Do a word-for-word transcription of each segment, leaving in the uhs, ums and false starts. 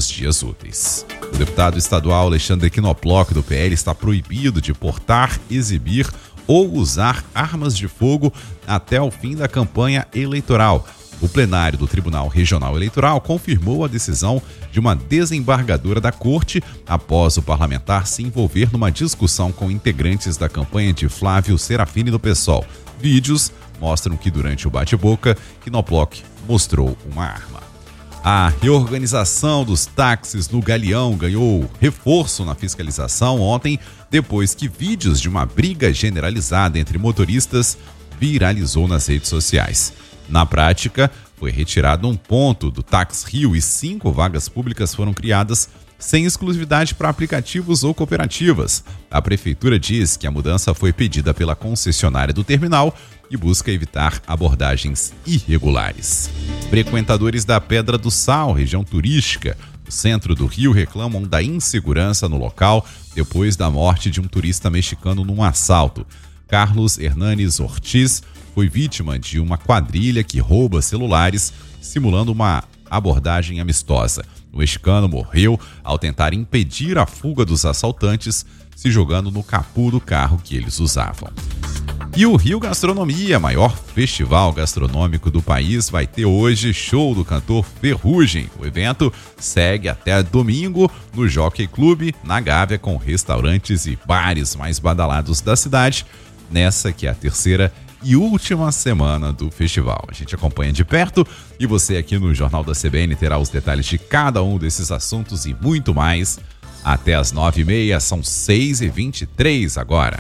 os dias úteis. O deputado estadual Alexandre Knoploch, do P L, está proibido de portar, exibir ou usar armas de fogo até o fim da campanha eleitoral. O plenário do Tribunal Regional Eleitoral confirmou a decisão de uma desembargadora da Corte após o parlamentar se envolver numa discussão com integrantes da campanha de Flávio Serafini do PSOL. Vídeos mostram que durante o bate-boca, Knoploch mostrou uma arma. A reorganização dos táxis no Galeão ganhou reforço na fiscalização ontem, depois que vídeos de uma briga generalizada entre motoristas viralizou nas redes sociais. Na prática, foi retirado um ponto do Táxi Rio e cinco vagas públicas foram criadas sem exclusividade para aplicativos ou cooperativas. A prefeitura diz que a mudança foi pedida pela concessionária do terminal e busca evitar abordagens irregulares. Frequentadores da Pedra do Sal, região turística do centro do Rio, reclamam da insegurança no local depois da morte de um turista mexicano num assalto. Carlos Hernanes Ortiz foi vítima de uma quadrilha que rouba celulares, simulando uma abordagem amistosa. O mexicano morreu ao tentar impedir a fuga dos assaltantes, se jogando no capô do carro que eles usavam. E o Rio Gastronomia, maior festival gastronômico do país, vai ter hoje show do cantor Ferrugem. O evento segue até domingo no Jockey Club, na Gávea, com restaurantes e bares mais badalados da cidade, nessa que é a terceira e última semana do festival. A gente acompanha de perto e você aqui no Jornal da C B N terá os detalhes de cada um desses assuntos e muito mais até as nove e meia, são seis e vinte e três agora.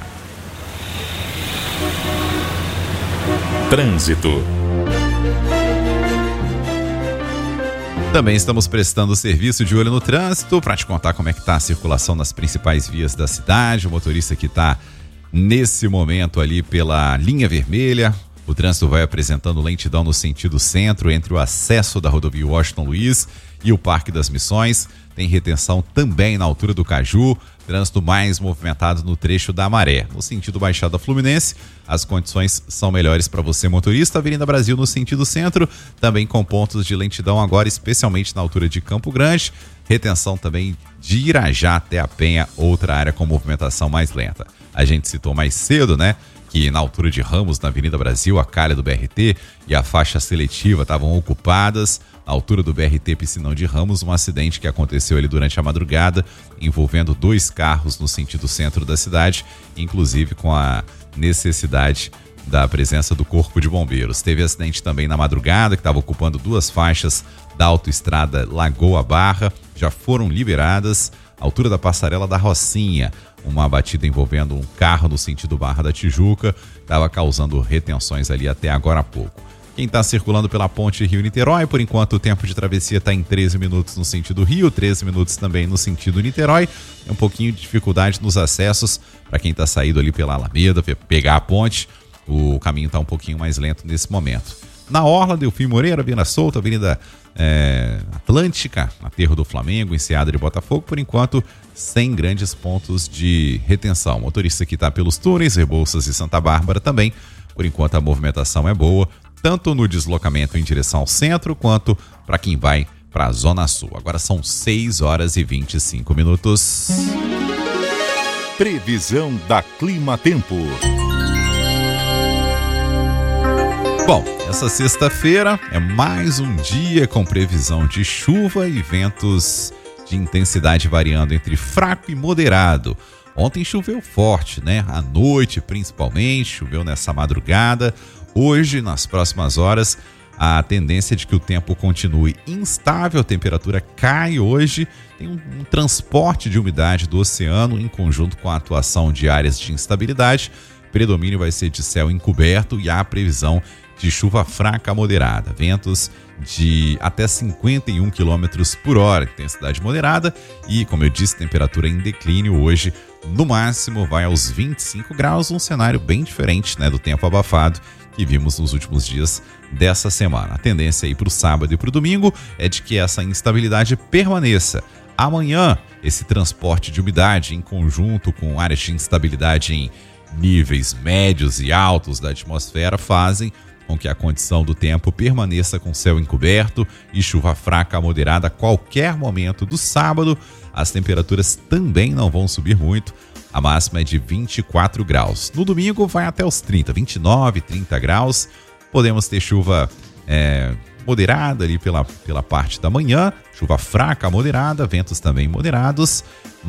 Trânsito. Também estamos prestando serviço de olho no trânsito para te contar como é que está a circulação nas principais vias da cidade. O motorista que está nesse momento ali pela linha vermelha, o trânsito vai apresentando lentidão no sentido centro entre o acesso da rodovia Washington Luiz e o Parque das Missões. Tem retenção também na altura do Caju, trânsito mais movimentado no trecho da Maré. No sentido Baixada Fluminense, as condições são melhores para você, motorista. Avenida Brasil no sentido centro, também com pontos de lentidão agora, especialmente na altura de Campo Grande. Retenção também de Irajá até a Penha, outra área com movimentação mais lenta. A gente citou mais cedo, né, que na altura de Ramos, na Avenida Brasil, a calha do B R T e a faixa seletiva estavam ocupadas. Na altura do B R T Piscinão de Ramos, um acidente que aconteceu ali durante a madrugada, envolvendo dois carros no sentido centro da cidade, inclusive com a necessidade da presença do Corpo de Bombeiros. Teve acidente também na madrugada, que estava ocupando duas faixas da autoestrada Lagoa Barra, já foram liberadas. Altura da passarela da Rocinha, uma batida envolvendo um carro no sentido Barra da Tijuca, estava causando retenções ali até agora há pouco. Quem está circulando pela ponte Rio-Niterói, por enquanto o tempo de travessia está em treze minutos no sentido Rio, treze minutos também no sentido Niterói. É um pouquinho de dificuldade nos acessos para quem está saído ali pela Alameda, pegar a ponte. O caminho está um pouquinho mais lento nesse momento. Na Orla, Delfim Moreira, Avenida Souto, Avenida é, Atlântica, Aterro do Flamengo, Enseada de Botafogo, por enquanto sem grandes pontos de retenção. O motorista que está pelos túneis, Rebouças e Santa Bárbara também, por enquanto a movimentação é boa, tanto no deslocamento em direção ao centro, quanto para quem vai para a Zona Sul. Agora são seis horas e vinte e cinco minutos. Previsão da Clima Tempo. Bom, essa sexta-feira é mais um dia com previsão de chuva e ventos de intensidade variando entre fraco e moderado. Ontem choveu forte, né? À noite, principalmente, choveu nessa madrugada. Hoje, nas próximas horas, a tendência é de que o tempo continue instável, a temperatura cai hoje. Tem um, um transporte de umidade do oceano em conjunto com a atuação de áreas de instabilidade. Predomínio vai ser de céu encoberto e há previsão de chuva fraca a moderada, ventos de até cinquenta e um quilômetros por hora, intensidade moderada e, como eu disse, temperatura em declínio hoje, no máximo vai aos vinte e cinco graus, um cenário bem diferente, né, do tempo abafado que vimos nos últimos dias dessa semana. A tendência aí para o sábado e para o domingo é de que essa instabilidade permaneça. Amanhã, esse transporte de umidade em conjunto com áreas de instabilidade em níveis médios e altos da atmosfera fazem com que a condição do tempo permaneça com céu encoberto e chuva fraca a moderada a qualquer momento do sábado. As temperaturas também não vão subir muito. A máxima é de vinte e quatro graus. No domingo vai até os trinta, vinte e nove, trinta graus. Podemos ter chuva é, moderada ali pela, pela parte da manhã. Chuva fraca a moderada, ventos também moderados.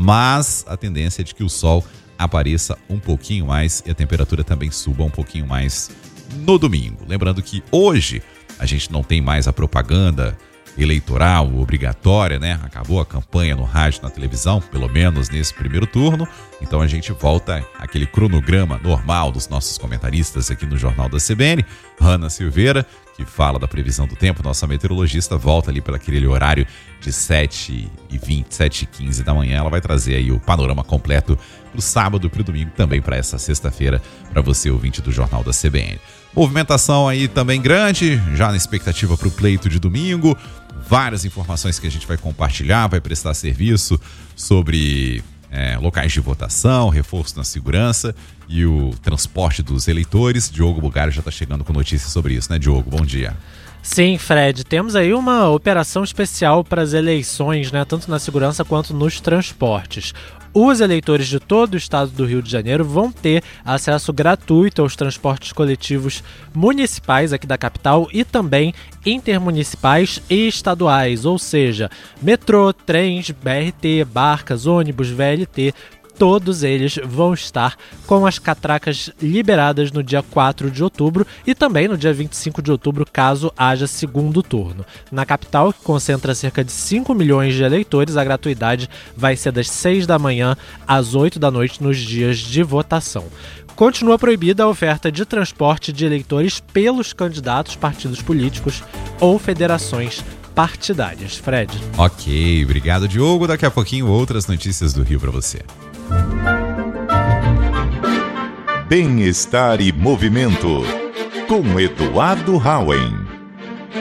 Mas a tendência é de que o sol apareça um pouquinho mais e a temperatura também suba um pouquinho mais no domingo. Lembrando que hoje a gente não tem mais a propaganda eleitoral obrigatória, né? Acabou a campanha no rádio e na televisão, pelo menos nesse primeiro turno. Então a gente volta àquele cronograma normal dos nossos comentaristas aqui no Jornal da C B N. Hanna Silveira, que fala da previsão do tempo, nossa meteorologista, volta ali para aquele horário de sete e vinte, sete e quinze da manhã. Ela vai trazer aí o panorama completo para o sábado e para o domingo, também para essa sexta-feira, para você, ouvinte do Jornal da C B N. Movimentação aí também grande, já na expectativa para o pleito de domingo. Várias informações que a gente vai compartilhar, vai prestar serviço sobre é, locais de votação, reforço na segurança e o transporte dos eleitores. Diogo Bugalho já está chegando com notícias sobre isso, né, Diogo? Bom dia. Sim, Fred, temos aí uma operação especial para as eleições, né, tanto na segurança quanto nos transportes. Os eleitores de todo o estado do Rio de Janeiro vão ter acesso gratuito aos transportes coletivos municipais aqui da capital e também intermunicipais e estaduais, ou seja, metrô, trens, B R T, barcas, ônibus, V L T. Todos eles vão estar com as catracas liberadas no dia quatro de outubro e também no dia vinte e cinco de outubro, caso haja segundo turno. Na capital, que concentra cerca de cinco milhões de eleitores, a gratuidade vai ser das seis da manhã às oito da noite nos dias de votação. Continua proibida a oferta de transporte de eleitores pelos candidatos, partidos políticos ou federações partidárias. Fred. Ok, obrigado, Diogo. Daqui a pouquinho outras notícias do Rio para você. Bem-estar e movimento com Eduardo Hauen.